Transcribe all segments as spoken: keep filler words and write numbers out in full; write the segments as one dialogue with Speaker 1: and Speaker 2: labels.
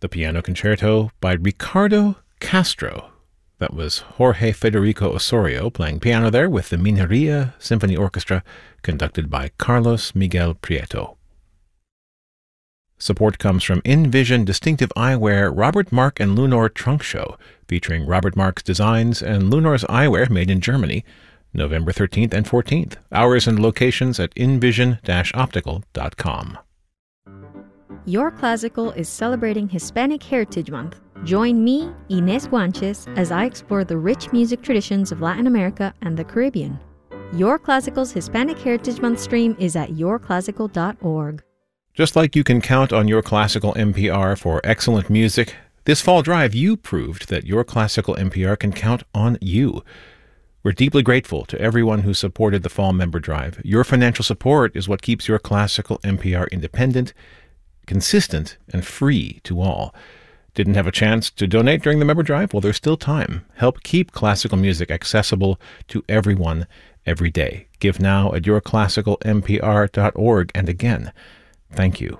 Speaker 1: The Piano Concerto by Ricardo Castro. That was Jorge Federico Osorio playing piano there with the Mineria Symphony Orchestra, conducted by Carlos Miguel Prieto. Support comes from InVision Distinctive Eyewear Robert Mark and Lunor Trunk Show, featuring Robert Mark's designs and Lunor's eyewear made in Germany, November thirteenth and fourteenth. Hours and locations at invision dash optical dot com.
Speaker 2: Your Classical is celebrating Hispanic Heritage Month. Join me, Inés Guanches, as I explore the rich music traditions of Latin America and the Caribbean. Your Classical's Hispanic Heritage Month stream is at your classical dot org.
Speaker 1: Just like you can count on Your Classical N P R for excellent music, this fall drive you proved that Your Classical N P R can count on you. We're deeply grateful to everyone who supported the fall member drive. Your financial support is what keeps Your Classical N P R independent, consistent, and free to all. Didn't have a chance to donate during the member drive? Well, there's still time. Help keep classical music accessible to everyone every day. Give now at your classical n p r dot org. And again, thank you.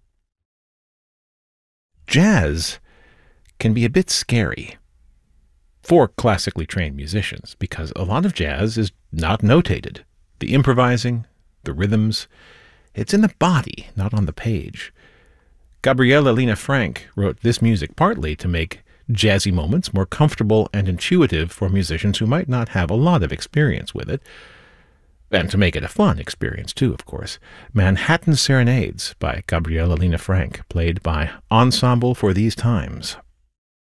Speaker 1: Jazz can be a bit scary for classically trained musicians because a lot of jazz is not notated. The improvising, the rhythms, it's in the body, not on the page. Gabriela Lena Frank wrote this music partly to make jazzy moments more comfortable and intuitive for musicians who might not have a lot of experience with it, and to make it a fun experience too, of course. Manhattan Serenades by Gabriela Lena Frank, played by Ensemble for These Times.